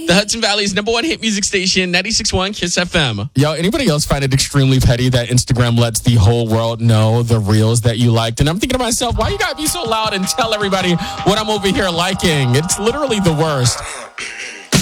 The Hudson Valley's number one hit music station, 96.1 Kiss FM. Yo, anybody else find it extremely petty that Instagram lets the whole world know the reels that you liked? And I'm thinking to myself, why you gotta be so loud and tell everybody what I'm over here liking? It's literally the worst.